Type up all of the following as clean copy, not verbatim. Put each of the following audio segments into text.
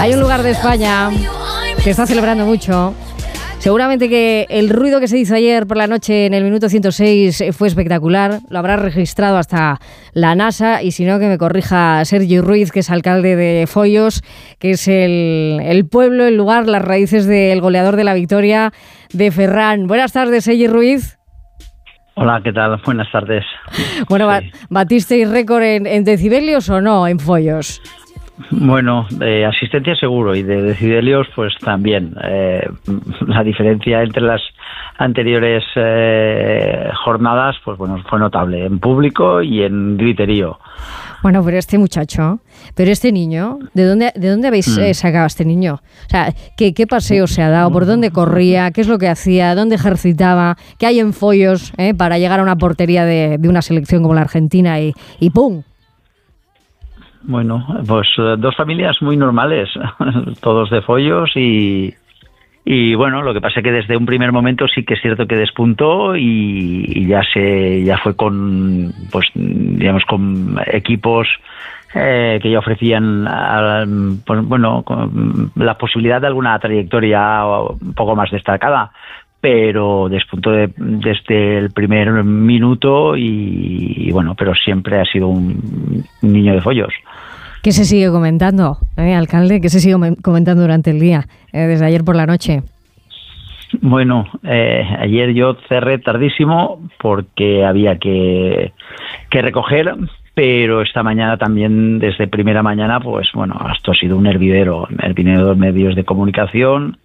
Hay un lugar de España que está celebrando mucho. Seguramente que el ruido que se hizo ayer por la noche en el minuto 106 fue espectacular. Lo habrá registrado hasta la NASA, y si no, que me corrija Sergi Ruiz, que es alcalde de Foios, que es el pueblo, el lugar, las raíces del goleador de la victoria de Ferran. Buenas tardes, Sergi Ruiz. Hola, ¿qué tal? Buenas tardes. Bueno, sí. ¿Batisteis récord en decibelios o no en Foios? Bueno, de asistencia seguro, y de decibelios pues también. La diferencia entre las anteriores jornadas pues bueno, fue notable en público y en griterío. Bueno, pero este muchacho, este niño, ¿de dónde habéis sacado a este niño? O sea, ¿qué paseo se ha dado? ¿Por dónde corría? ¿Qué es lo que hacía? ¿Dónde ejercitaba? ¿Qué hay en Foios para llegar a una portería de una selección como la Argentina y ¡pum! Bueno, pues dos familias muy normales, todos de Foios y bueno, lo que pasa es que desde un primer momento sí que es cierto que despuntó y ya fue con, pues digamos, con equipos que ya ofrecían pues, bueno, con la posibilidad de alguna trayectoria un poco más destacada, pero despuntó desde el primer minuto y bueno, pero siempre ha sido un niño de Foios. ¿Qué se sigue comentando, alcalde? ¿Qué se sigue comentando durante el día, desde ayer por la noche? Bueno, ayer yo cerré tardísimo porque había que recoger, pero esta mañana también, desde primera mañana, pues bueno, esto ha sido un hervidero de medios de comunicación.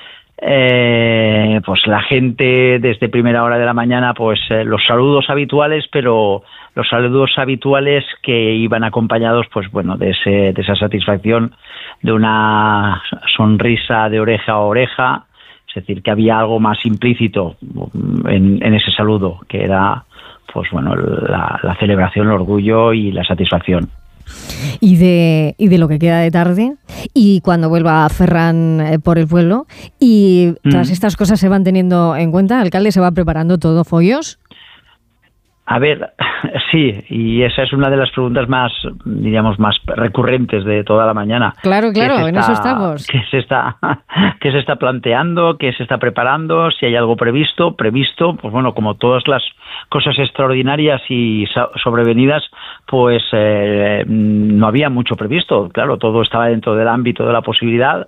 Pues la gente desde primera hora de la mañana, pues los saludos habituales, pero los saludos habituales que iban acompañados, pues bueno, de esa satisfacción, de una sonrisa de oreja a oreja, es decir, que había algo más implícito en ese saludo, que era, pues bueno, la celebración, el orgullo y la satisfacción. Y de lo que queda de tarde, y cuando vuelva Ferran por el pueblo, y todas estas cosas se van teniendo en cuenta. ¿Alcalde, se va preparando todo Foios? A ver, sí, y esa es una de las preguntas más, diríamos, más recurrentes de toda la mañana. Claro, en eso estamos. ¿Qué se está planteando? ¿Qué se está preparando? Si hay algo previsto, pues bueno, como todas las cosas extraordinarias y sobrevenidas, pues no había mucho previsto. Claro, todo estaba dentro del ámbito de la posibilidad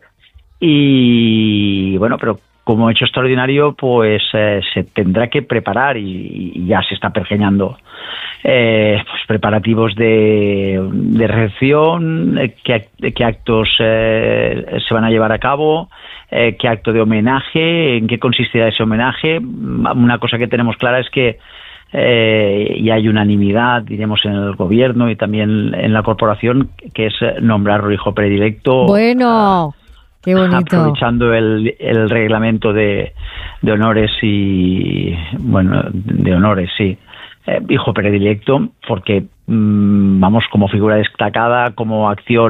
y bueno, pero como hecho extraordinario, pues se tendrá que preparar y ya se está pergeñando pues preparativos de recepción, qué actos se van a llevar a cabo, qué acto de homenaje, en qué consistirá ese homenaje. Una cosa que tenemos clara es que y hay unanimidad, diremos, en el gobierno y también en la corporación, que es nombrarlo hijo predilecto. Bueno, qué bonito. Aprovechando el reglamento de honores y, bueno, de honores, sí. Hijo predilecto, porque, vamos, como figura destacada, como acción